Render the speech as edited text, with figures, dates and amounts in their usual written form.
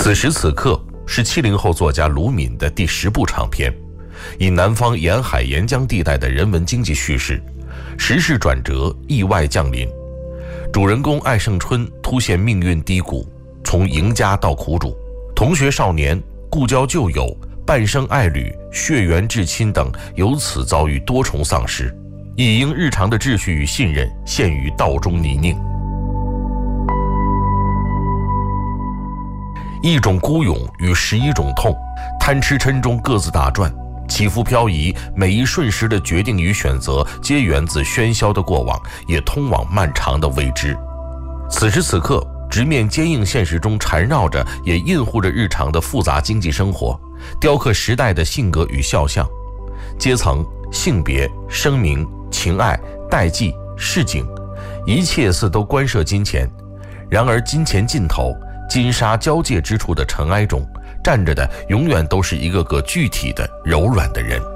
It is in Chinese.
此时此刻是70后作家卢敏的第10部长篇，以南方沿海沿江地带的人文经济叙事，时势转折，意外降临。主人公艾胜春突现命运低谷，从赢家到苦主，同学少年、故交旧友、半生爱侣、血缘至亲等由此遭遇多重丧失，亦因日常的秩序与信任陷于道中泥泞。一种孤勇与11种痛，贪吃嗔中各自打转，起伏漂移，每一瞬时的决定与选择，皆源自喧嚣的过往，也通往漫长的未知。此时此刻，直面坚硬现实中缠绕着也印护着日常的复杂经济生活，雕刻时代的性格与肖像，阶层、性别、声名、情爱、代际、市井，一切似都关涉金钱。然而金钱尽头，金沙交界之处的尘埃中，站着的永远都是一个个具体的柔软的人。